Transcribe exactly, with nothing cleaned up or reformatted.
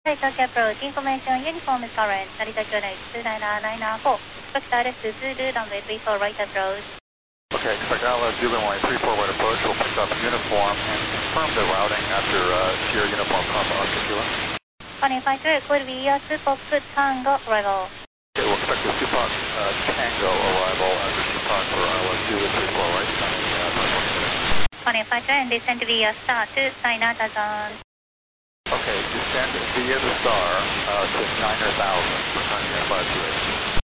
Hey, Tokyo approach, information, uniform is current, Narita Jones, two nine nine nine four. Expect status to Zulu, runway three four right approach. Okay, expect Alpha Zulu runway three four right approach, we'll pick up uniform and confirm the routing after uh, Sierra Uniform Papa Oscar Kilo. one eight five two, could be your Super Good Tango arrival. Okay, we'll expect the Tupac uh, Tango arrival after Tupac for Alpha Zulu three four right, coming uh, one eight five two and descend via star to Sainata zone. Okay, descend via the star uh, to niner thousand for China five two eight.